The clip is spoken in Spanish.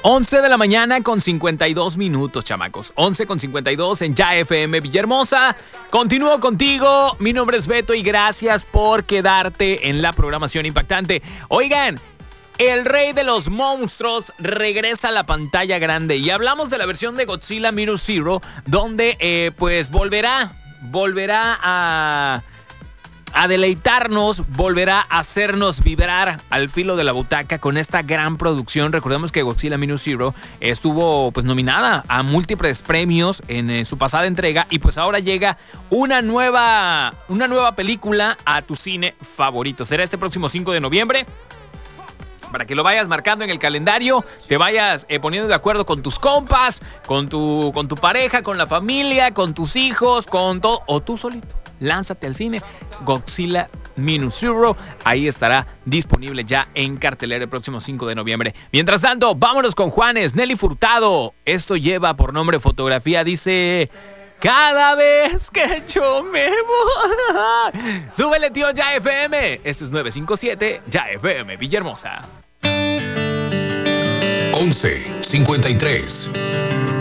11 de la mañana con 52 minutos, chamacos. 11 con 52 en Ya FM Villahermosa. Continúo contigo. Mi nombre es Beto y gracias por quedarte en la programación impactante. Oigan, el rey de los monstruos regresa a la pantalla grande y hablamos de la versión de Godzilla Minus Zero, donde pues volverá a deleitarnos, volverá a hacernos vibrar al filo de la butaca con esta gran producción. Recordemos que Godzilla Minus Zero estuvo pues nominada a múltiples premios en su pasada entrega y pues ahora llega una nueva película a tu cine favorito. Será este próximo 5 de noviembre. Para que lo vayas marcando en el calendario, te vayas poniendo de acuerdo con tus compas, con tu pareja, con la familia, con tus hijos, con todo, o tú solito. Lánzate al cine, Godzilla Minus Zero, ahí estará disponible ya en cartelera el próximo 5 de noviembre. Mientras tanto, vámonos con Juanes, Nelly Furtado. Esto lleva por nombre Fotografía, dice... Cada vez que yo me voy. Súbele, tío, Ya FM. Esto es 957 Ya FM Villahermosa. 11:53.